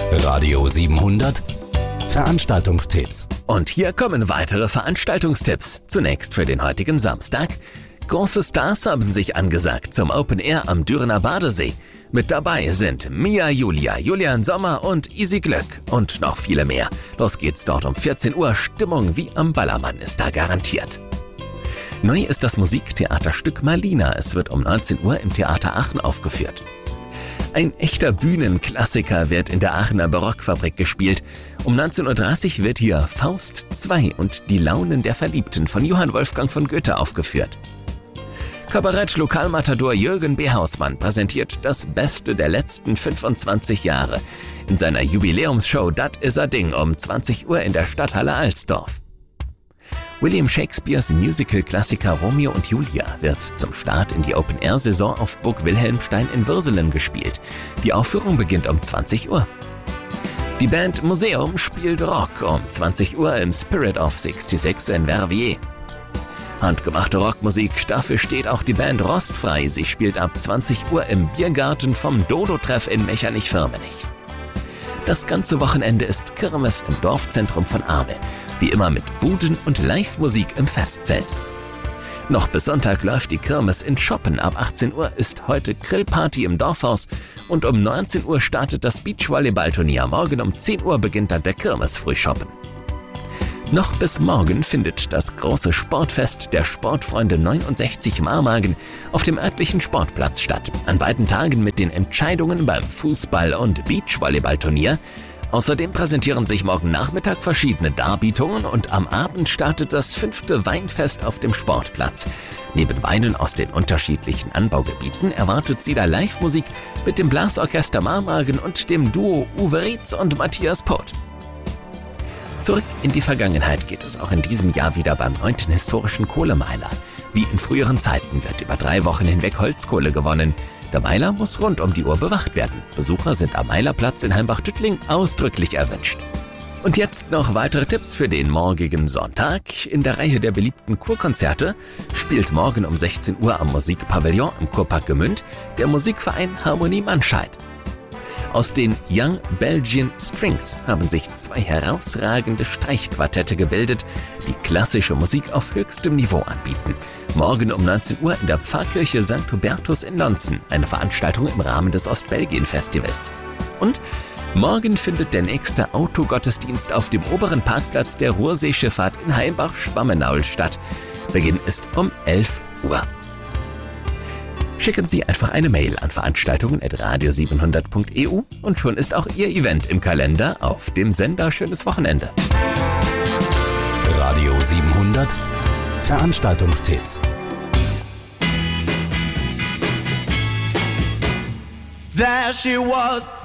Radio 700 Veranstaltungstipps. Und hier kommen weitere Veranstaltungstipps. Zunächst für den heutigen Samstag. Große Stars haben sich angesagt zum Open Air am Dürener Badesee. Mit dabei sind Mia Julia, Julian Sommer und Easy Glück und noch viele mehr. Los geht's dort um 14 Uhr. Stimmung wie am Ballermann ist da garantiert. Neu ist das Musiktheaterstück Malina. Es wird um 19 Uhr im Theater Aachen aufgeführt. Ein echter Bühnenklassiker wird in der Aachener Barockfabrik gespielt. Um 19.30 Uhr wird hier Faust II und die Launen der Verliebten von Johann Wolfgang von Goethe aufgeführt. Kabarett-Lokalmatador Jürgen B. Hausmann präsentiert das Beste der letzten 25 Jahre in seiner Jubiläumsshow Dat is a Ding um 20 Uhr in der Stadthalle Alsdorf. William Shakespeares Musical-Klassiker Romeo und Julia wird zum Start in die Open-Air-Saison auf Burg Wilhelmstein in Würselen gespielt. Die Aufführung beginnt um 20 Uhr. Die Band Museum spielt Rock um 20 Uhr im Spirit of 66 in Verviers. Handgemachte Rockmusik, dafür steht auch die Band Rostfrei. Sie spielt ab 20 Uhr im Biergarten vom Dodo-Treff in Mechernich-Firmenich. Das ganze Wochenende ist Kirmes im Dorfzentrum von Amel. Wie immer mit Buden und Live-Musik im Festzelt. Noch bis Sonntag läuft die Kirmes in Schoppen. Ab 18 Uhr ist heute Grillparty im Dorfhaus und um 19 Uhr startet das Beachvolleyballturnier. Morgen um 10 Uhr beginnt dann der Kirmes-Frühschoppen. Noch bis morgen findet das große Sportfest der Sportfreunde 69 Marmagen auf dem örtlichen Sportplatz statt. An beiden Tagen mit den Entscheidungen beim Fußball- und Beachvolleyballturnier. Außerdem präsentieren sich morgen Nachmittag verschiedene Darbietungen und am Abend startet das 5. Weinfest auf dem Sportplatz. Neben Weinen aus den unterschiedlichen Anbaugebieten erwartet sie da Live-Musik mit dem Blasorchester Marmagen und dem Duo Uwe Rietz und Matthias Poth. Zurück in die Vergangenheit geht es auch in diesem Jahr wieder beim 9. historischen Kohlemeiler. Wie in früheren Zeiten wird über 3 Wochen hinweg Holzkohle gewonnen. Der Meiler muss rund um die Uhr bewacht werden. Besucher sind am Meilerplatz in Heimbach-Tüttling ausdrücklich erwünscht. Und jetzt noch weitere Tipps für den morgigen Sonntag. In der Reihe der beliebten Kurkonzerte spielt morgen um 16 Uhr am Musikpavillon im Kurpark Gemünd der Musikverein Harmonie Mannscheid. Aus den Young Belgian Strings haben sich 2 herausragende Streichquartette gebildet, die klassische Musik auf höchstem Niveau anbieten. Morgen um 19 Uhr in der Pfarrkirche St. Hubertus in Lonzen, eine Veranstaltung im Rahmen des Ostbelgien-Festivals. Und morgen findet der nächste Autogottesdienst auf dem oberen Parkplatz der Ruhrseeschifffahrt in Heimbach-Schwammenaul statt. Beginn ist um 11 Uhr. Schicken Sie einfach eine Mail an veranstaltungen@radio700.eu und schon ist auch Ihr Event im Kalender auf dem Sender. Schönes Wochenende. Radio 700 Veranstaltungstipps. There she was.